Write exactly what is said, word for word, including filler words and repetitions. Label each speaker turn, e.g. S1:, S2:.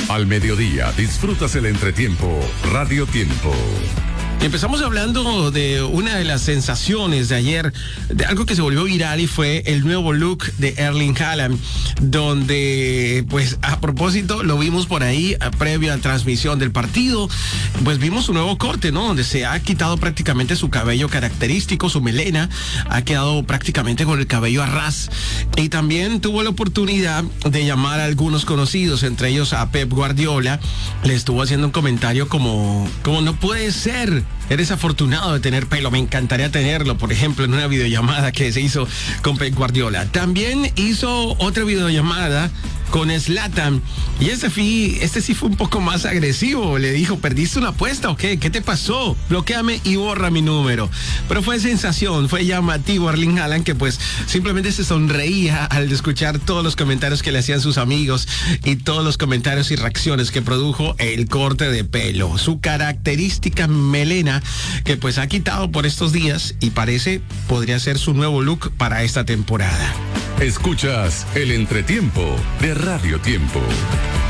S1: Al mediodía disfrutas el entretiempo Radio Tiempo.
S2: Y empezamos hablando de una de las sensaciones de ayer, de algo que se volvió viral, y fue el nuevo look de Erling Haaland, donde, pues, a propósito, lo vimos por ahí, a, previo a la transmisión del partido, pues vimos su nuevo corte, ¿no? Donde se ha quitado prácticamente su cabello característico, su melena, ha quedado prácticamente con el cabello a ras, y también tuvo la oportunidad de llamar a algunos conocidos, entre ellos a Pep Guardiola. Le estuvo haciendo un comentario como, como no puede ser. Eres afortunado de tener pelo, me encantaría tenerlo, por ejemplo, en una videollamada que se hizo con Pep Guardiola. También hizo otra videollamada con Zlatan, y este, fui, este sí fue un poco más agresivo. Le dijo: ¿perdiste una apuesta o qué? ¿Qué te pasó? Bloquéame y borra mi número. Pero fue sensación, fue llamativo Erling Haaland, que pues simplemente se sonreía al escuchar todos los comentarios que le hacían sus amigos y todos los comentarios y reacciones que produjo el corte de pelo, su característica melena, que pues ha quitado por estos días y parece podría ser su nuevo look para esta temporada.
S1: Escuchas el entretiempo de Radio Tiempo.